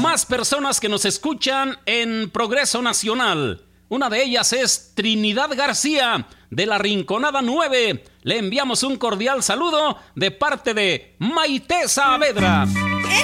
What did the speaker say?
más personas que nos escuchan en Progreso Nacional. Una de ellas es Trinidad García, de la Rinconada 9. Le enviamos un cordial saludo de parte de Maite Saavedra.